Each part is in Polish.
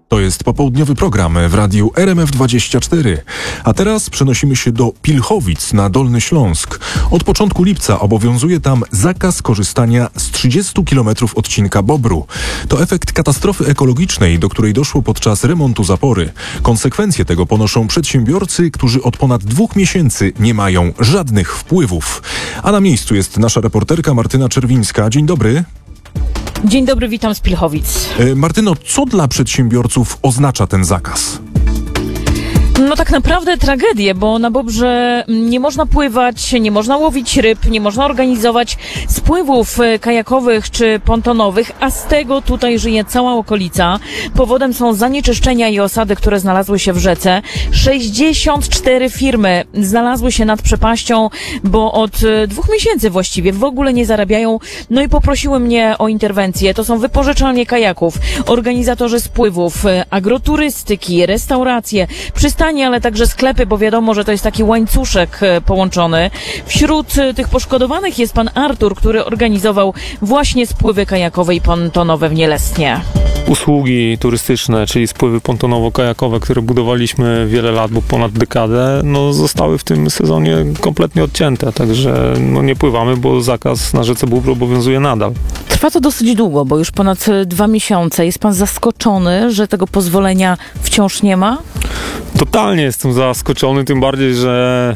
To jest popołudniowy program w radiu RMF24. A teraz przenosimy się do Pilchowic na Dolny Śląsk. Od początku lipca obowiązuje tam zakaz korzystania z 30 km odcinka Bobru. To efekt katastrofy ekologicznej, do której doszło podczas remontu zapory. Konsekwencje tego ponoszą przedsiębiorcy, którzy od ponad 2 miesięcy nie mają żadnych wpływów. A na miejscu jest nasza reporterka Martyna Czerwińska. Dzień dobry. Dzień dobry, witam z Pilchowic. Martyno, co dla przedsiębiorców oznacza ten zakaz? No tak naprawdę tragedię, bo na Bobrze nie można pływać, nie można łowić ryb, nie można organizować spływów kajakowych czy pontonowych, a z tego tutaj żyje cała okolica. Powodem są zanieczyszczenia i osady, które znalazły się w rzece. 64 firmy znalazły się nad przepaścią, bo od 2 miesięcy właściwie w ogóle nie zarabiają. No i poprosiły mnie o interwencję. To są wypożyczalnie kajaków, organizatorzy spływów, agroturystyki, restauracje, przystanie, ale także sklepy, bo wiadomo, że to jest taki łańcuszek połączony. Wśród tych poszkodowanych jest pan Artur, który organizował właśnie spływy kajakowe i pontonowe w Nielestnie. Usługi turystyczne, czyli spływy pontonowo-kajakowe, które budowaliśmy wiele lat, bo ponad dekadę, zostały w tym sezonie kompletnie odcięte, także nie pływamy, bo zakaz na rzece Bóbr obowiązuje nadal. Trwa to dosyć długo, bo już ponad 2 miesiące. Jest pan zaskoczony, że tego pozwolenia wciąż nie ma? Totalnie jestem zaskoczony, tym bardziej, że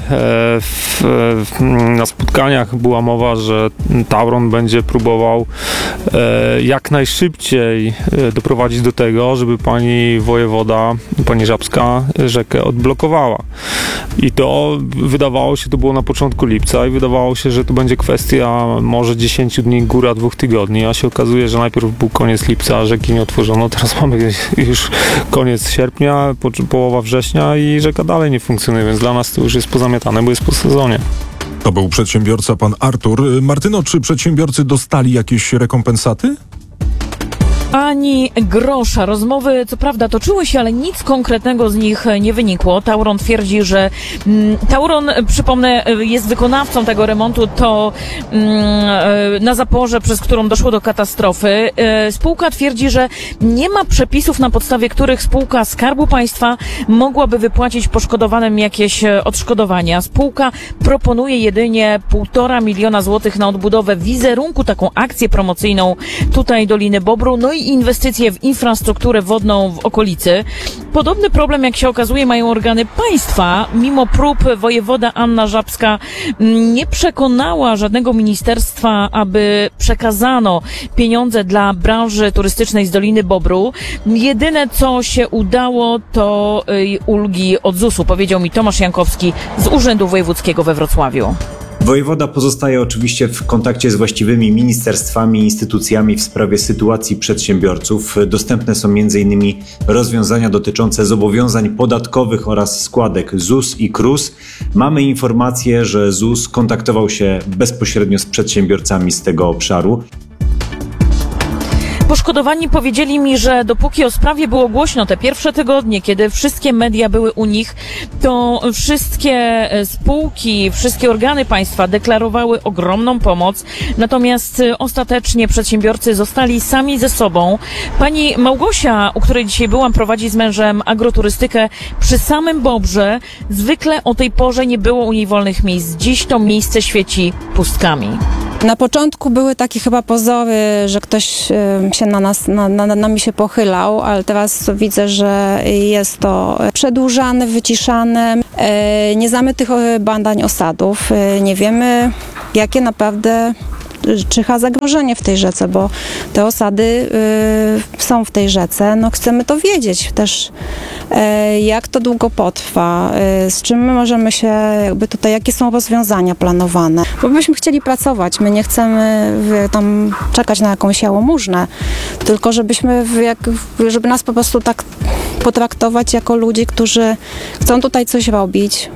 na spotkaniach była mowa, że Tauron będzie próbował jak najszybciej doprowadzić do tego, żeby pani wojewoda, pani Żabska rzekę odblokowała. I to wydawało się, to było na początku lipca i wydawało się, że to będzie kwestia może 10 dni, góra 2 tygodni, a się okazuje, że najpierw był koniec lipca, a rzeki nie otworzono, teraz mamy już koniec sierpnia, połowa września i rzeka dalej nie funkcjonuje, więc dla nas to już jest pozamiatane, bo jest po sezonie. To był przedsiębiorca pan Artur. Martyno, czy przedsiębiorcy dostali jakieś rekompensaty? Ani grosza. Rozmowy, co prawda, toczyły się, ale nic konkretnego z nich nie wynikło. Tauron twierdzi, że Tauron, przypomnę, jest wykonawcą tego remontu, to na zaporze, przez którą doszło do katastrofy. Spółka twierdzi, że nie ma przepisów, na podstawie których spółka Skarbu Państwa mogłaby wypłacić poszkodowanym jakieś odszkodowania. Spółka proponuje jedynie 1,5 miliona złotych na odbudowę wizerunku, taką akcję promocyjną tutaj Doliny Bobru, no i inwestycje w infrastrukturę wodną w okolicy. Podobny problem, jak się okazuje, mają organy państwa. Mimo prób wojewoda Anna Żabska nie przekonała żadnego ministerstwa, aby przekazano pieniądze dla branży turystycznej z Doliny Bobru. Jedyne, co się udało, to ulgi od ZUS-u, powiedział mi Tomasz Jankowski z Urzędu Wojewódzkiego we Wrocławiu. Wojewoda pozostaje oczywiście w kontakcie z właściwymi ministerstwami i instytucjami w sprawie sytuacji przedsiębiorców. Dostępne są m.in. rozwiązania dotyczące zobowiązań podatkowych oraz składek ZUS i KRUS. Mamy informację, że ZUS kontaktował się bezpośrednio z przedsiębiorcami z tego obszaru. Poszkodowani powiedzieli mi, że dopóki o sprawie było głośno te pierwsze tygodnie, kiedy wszystkie media były u nich, to wszystkie spółki, wszystkie organy państwa deklarowały ogromną pomoc. Natomiast ostatecznie przedsiębiorcy zostali sami ze sobą. Pani Małgosia, u której dzisiaj byłam, prowadzi z mężem agroturystykę przy samym Bobrze. Zwykle o tej porze nie było u niej wolnych miejsc. Dziś to miejsce świeci pustkami. Na początku były takie chyba pozory, że ktoś się nad nami się pochylał, ale teraz widzę, że jest to przedłużane, wyciszane. Nie znamy tych badań osadów. Nie wiemy, jakie naprawdę czyha zagrożenie w tej rzece, bo te osady są w tej rzece. Chcemy to wiedzieć też, jak to długo potrwa, z czym my możemy się jakie są rozwiązania planowane. Bo byśmy chcieli pracować, my nie chcemy tam czekać na jakąś jałmużnę, tylko żeby nas po prostu tak potraktować jako ludzi, którzy chcą tutaj coś robić.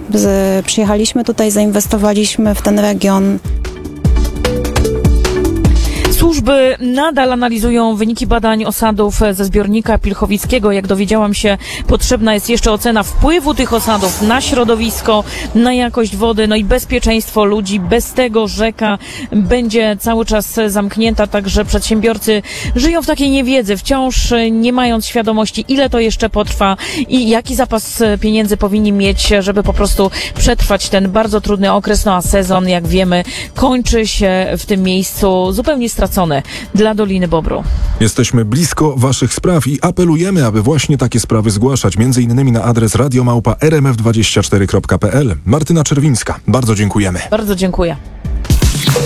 Przyjechaliśmy tutaj, zainwestowaliśmy w ten region. Służby nadal analizują wyniki badań osadów ze zbiornika pilchowickiego. Jak dowiedziałam się, potrzebna jest jeszcze ocena wpływu tych osadów na środowisko, na jakość wody, no i bezpieczeństwo ludzi. Bez tego rzeka będzie cały czas zamknięta, także przedsiębiorcy żyją w takiej niewiedzy, wciąż nie mając świadomości, ile to jeszcze potrwa i jaki zapas pieniędzy powinni mieć, żeby po prostu przetrwać ten bardzo trudny okres. No a sezon, jak wiemy, kończy się w tym miejscu zupełnie stracony dla Doliny Bobru. Jesteśmy blisko waszych spraw i apelujemy, aby właśnie takie sprawy zgłaszać, m.in. na adres radiomałpa.rmf24.pl. Martyna Czerwińska, bardzo dziękujemy. Bardzo dziękuję.